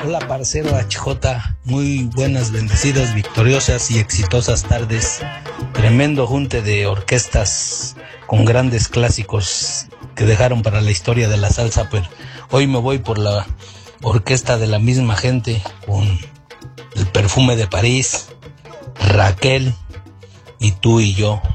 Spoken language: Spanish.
Hola, parcero HJ, muy buenas, bendecidas, victoriosas y exitosas tardes. Tremendo junte de orquestas con grandes clásicos que dejaron para la historia de la salsa, pero hoy me voy por la orquesta de la misma gente, con El Perfume de París, Raquel y Tú y Yo.